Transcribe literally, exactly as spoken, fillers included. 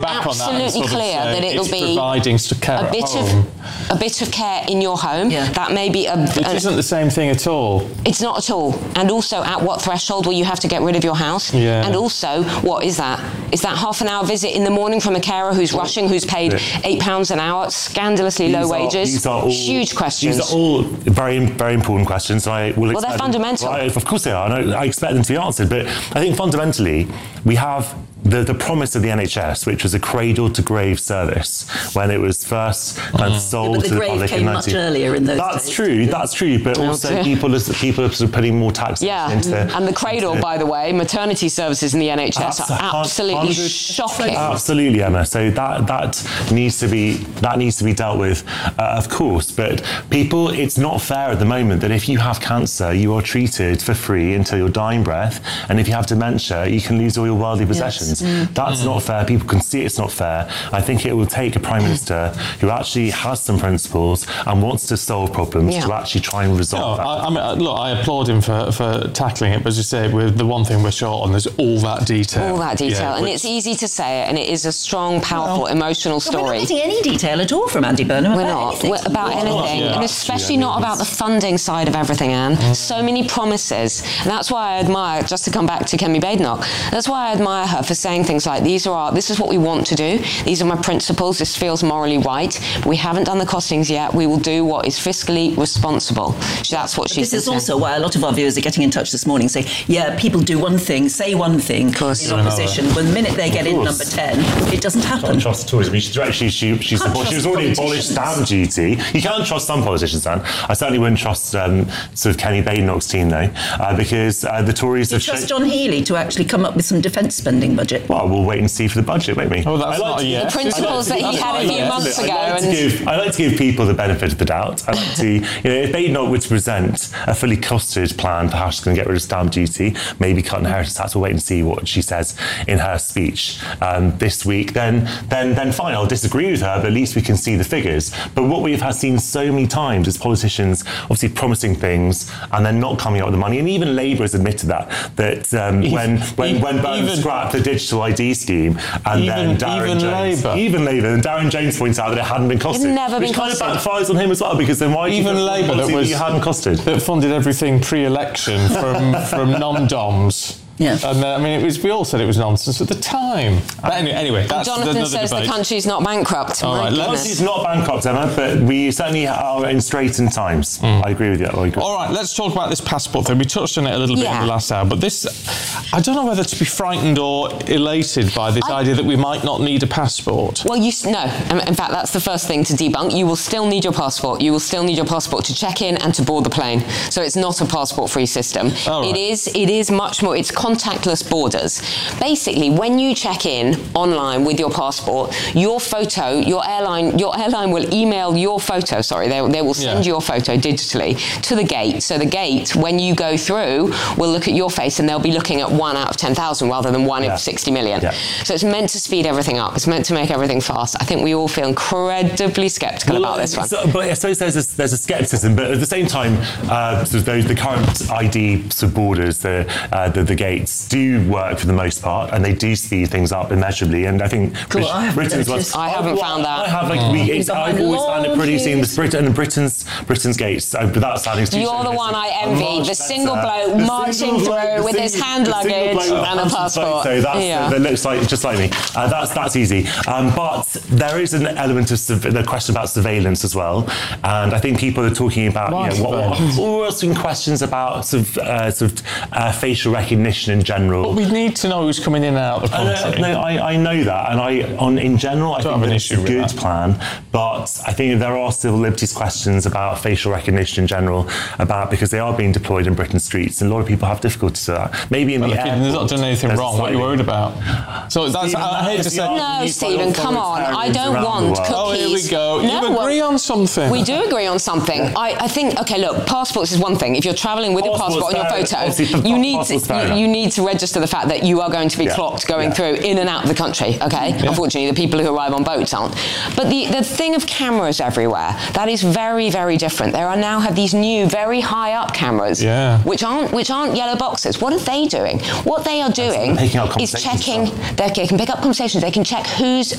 back on that. absolutely clear of, uh, that it'll it's be providing care a bit home. of a bit of care in your home. Yeah. That may be a. It a isn't the same thing at all. It's not at all. And also, at what threshold will you have to get rid of your house? Yeah. And also, what is that? Is that half an hour visit in the morning from a carer who's rushing, who's paid Yeah. eight pounds an hour, scandalously low These are- wages? these are all- Huge questions. These are all very, very important questions. I will Well, they're expect them- fundamental. Right, of course they are, and I, I expect them to be answered. But I think fundamentally, we have the, the promise of the N H S, which was a cradle-to-grave service when it was first kind of sold Yeah, but the to the grave public came in much nineteen earlier in those That's days. true, that's true. But Oh, also dear. people, are, people are sort of putting more tax Yeah, into... and the cradle, into- by the way, maternity services in the N H S Abs- are hun- absolutely hundred- shocking. Absolutely, Emma. So that that needs to be that needs to be dealt with, uh, of course. But people, it's not fair at the moment that if you have cancer, you are treated for free until your dying breath, and if you have dementia, you can lose all your worldly possessions. That's not fair. People can see it's not fair. I think it will take a prime minister who actually has some principles and wants to solve problems Yeah. to actually try and No, resolve that. I, I mean, uh, look, I applaud him for, for tackling it, but as you say, with the one thing we're short on, there's all that detail. All that detail. Yeah, and which- it's easy to say it, and it is a strong, powerful, Well, emotional But we're not story. getting any detail at all from Andy Burnham We're about not anything. We're about Well, anything, yeah, and actually, especially I not mean, about the it's- funding side of everything, Anne. So many promises, and that's why I admire. Just to come back to Kemi Badenoch, that's why I admire her for saying things like, "These are our, this is what we want to do. These are my principles. This feels morally right. But we haven't done the costings yet. We will do what is fiscally responsible." That's what she's This is saying. also why a lot of our viewers are getting in touch this morning saying, yeah, people do one thing, say one thing course. in opposition. But the minute they get in course. number ten, it doesn't happen. Can't trust the Tories. I mean, she's actually she, she's Can't support, she was trust already abolished politicians. stamp duty. You can trust some politicians, Dan. I certainly wouldn't trust um, sort of Kenny Badenoch's team though, uh, because uh, the Tories You have. trust sh- John Healey to actually come up with some defence spending budget? Well, we'll wait and see for the budget, won't we? Oh, that's I like not to- a yes. The principles I like that to- he that's had not a few yes. months I ago, like, to and- give, I like to give people the benefit of the doubt. I like to, you know, if Badenoch were to present a fully costed plan for how she's going to get rid of stamp duty, maybe cut inheritance tax, we'll wait and see what she says in her speech um, this week, then, then, then fine, I'll disagree with her, but at least we can see the figures. But what we've had seen so many times is politicians obviously promising things and then not coming up with the money, and even Labour has admitted that, that um, when, when, even- when Byrne even- scrapped the digital I D scheme, and Even- then Darren even Jones, Labour. even Labour, and Darren Jones points out that it hadn't been costed, never which been kind costed. of backfires on him as well, because then why do you Even put Labour that policy was you hadn't costed? that funded everything pre-election from from non-doms. Yeah. And uh, I mean, it was. We all said it was nonsense at the time. But anyway, anyway that's Jonathan another says debate. the country's not bankrupt. All My right, let's- goodness. It's not bankrupt, Emma, but we certainly are in straitened times. I agree with you. I agree. All right, let's talk about this passport thing. We touched on it a little bit Yeah. in the last hour, but this, I don't know whether to be frightened or elated by this I- idea that we might not need a passport. Well, you s- no. Um, In fact, that's the first thing to debunk. You will still need your passport. You will still need your passport to check in and to board the plane. So it's not a passport-free system. All right. It is. It is much more. It's contactless borders. Basically, when you check in online with your passport, your photo, your airline, your airline will email your photo. Sorry, they, they will send Yeah. your photo digitally to the gate. So the gate, when you go through, will look at your face and they'll be looking at one out of ten thousand rather than one Yeah. of sixty million. Yeah. So it's meant to speed everything up. It's meant to make everything fast. I think we all feel incredibly sceptical about this one. So, but I suppose there's a, there's a scepticism, but at the same time, uh, so those, the current I D sort of borders, the, uh, the the gates, do work for the most part, and they do speed things up immeasurably. And I think Cool, Brit- I haven't Britain's noticed. one- I haven't well, found that. I have like we, it's, I've always found it pretty seeing the Britain and Britain's Britain's gates. So without sounding too You're the chauvinistic, one I a envy, much the better- single bloke the marching single bloke- through the with his single- hand the single luggage bloke with and a hands passport. So that's Yeah. that looks like just like me. Uh, that's that's easy. Um, but there is an element of surve- the question about surveillance as well, and I think people are talking about Why you know, what, surveillance? what, what asking questions about sort of, uh, sort of uh, facial recognition in general. But we need to know who's coming in and out of the I know, country. no, I, I know that, and I, on in general, I Don't think have an that it's a issue with good that. plan. But I think there are civil liberties questions about facial recognition in general, about because they are being deployed in Britain's streets, and a lot of people have difficulties with that. Maybe in Well, the if airport, you've not done anything there's wrong, what are you slightly- worried about? So that's, Stephen, I, I hate that to is say. the No, used by Stephen, come on. I authoritarians don't around the want world. cookies. Oh, here we go. You No, agree well, on something. We do agree on something. I, I think, okay, look, passports is one thing. If you're travelling with your Passport's passport on your fair- photo, obviously, you need, passport's fair to, enough. you, you need to register the fact that you are going to be Yeah. clocked going Yeah. through in and out of the country, okay? Unfortunately, the people who arrive on boats aren't. But the, the thing of cameras everywhere, that is very, very different. There are now have these new, very high up cameras, Yeah. which aren't which aren't yellow boxes. What are they doing? What they are doing picking up is conversations checking, they can pick up conversations, they can check who's